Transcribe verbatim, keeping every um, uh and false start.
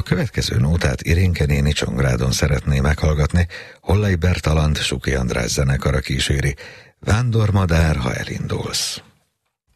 következő nótát Irénke néni Csongrádon szeretné meghallgatni, Hollai Bertalan, Suki András zenekara kíséri. Vándormadár, ha elindulsz.